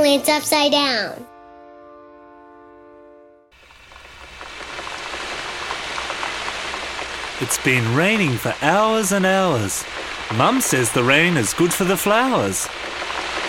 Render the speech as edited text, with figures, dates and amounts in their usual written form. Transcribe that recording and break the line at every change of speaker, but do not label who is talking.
plants upside down.
It's been raining for hours and hours. Mum says the rain is good for the flowers.